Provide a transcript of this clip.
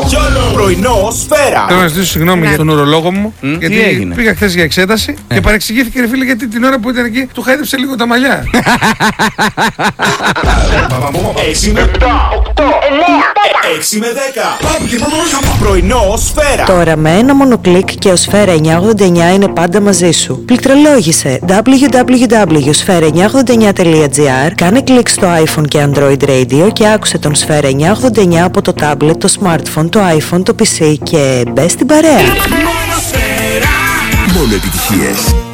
Πρωινό Σφαίρα. Θέλω να ζητήσω συγγνώμη για τον ουρολόγο μου. Γιατί πήγα χθες για εξέταση και παρεξηγήθηκε, ρε φίλε, γιατί την ώρα που ήταν εκεί του χάιδεψε λίγο τα μαλλιά. 6 με 7, 8, 9, 10. 6 με 10. Πρωινό Σφαίρα. Τώρα με ένα μόνο κλικ και ο Σφαίρα 989 είναι πάντα μαζί σου. Πληκτρολόγησε www.sfera989.gr, κάνε κλικ στο iPhone και Android Radio και άκουσε τον Σφαίρα 989 από το tablet, το smartphone, το iPhone, το PC και μπες στην παρέα. Μόνο επιτυχίες.